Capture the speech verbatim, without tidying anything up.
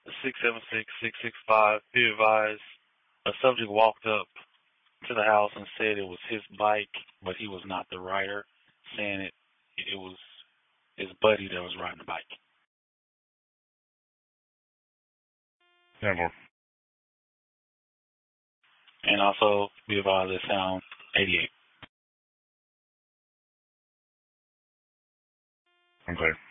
six seven six, six six five, be advised, a subject walked up to the house and said it was his bike, but he was not the rider, saying it it was his buddy that was riding the bike. Never. And also, be advised, they sound eighty-eight. Okay.